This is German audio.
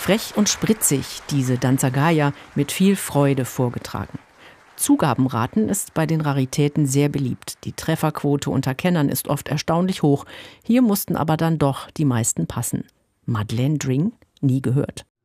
Frech und spritzig, diese Danzagaya, mit viel Freude vorgetragen. Zugabenraten ist bei den Raritäten sehr beliebt. Die Trefferquote unter Kennern ist oft erstaunlich hoch. Hier mussten aber dann doch die meisten passen. Madeleine Dring? Nie gehört.